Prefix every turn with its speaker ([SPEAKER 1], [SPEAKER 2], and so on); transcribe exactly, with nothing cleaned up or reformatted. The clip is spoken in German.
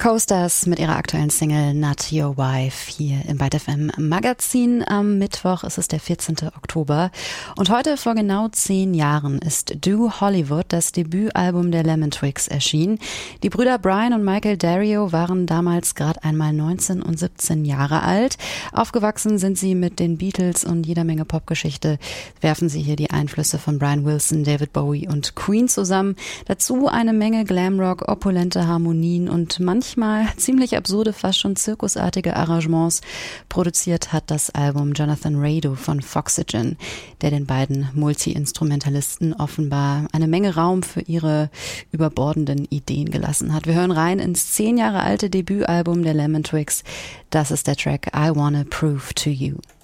[SPEAKER 1] Coasters mit ihrer aktuellen Single Not Your Wife hier im Byte F M Magazin. Am Mittwoch ist es der vierzehnten Oktober und heute vor genau zehn Jahren ist Do Hollywood, das Debütalbum der Lemon Twigs, erschienen. Die Brüder Brian und Michael Dario waren damals gerade einmal neunzehn und siebzehn Jahre alt. Aufgewachsen sind sie mit den Beatles und jeder Menge Popgeschichte. Werfen sie hier die Einflüsse von Brian Wilson, David Bowie und Queen zusammen. Dazu eine Menge Glamrock, opulente Harmonien und manchmal ziemlich absurde, fast schon zirkusartige Arrangements. Produziert hat das Album Jonathan Rado von Foxygen, der den beiden Multi-Instrumentalisten offenbar eine Menge Raum für ihre überbordenden Ideen gelassen hat. Wir hören rein ins zehn Jahre alte Debütalbum der Lemon Twigs. Das ist der Track I Wanna Prove to You.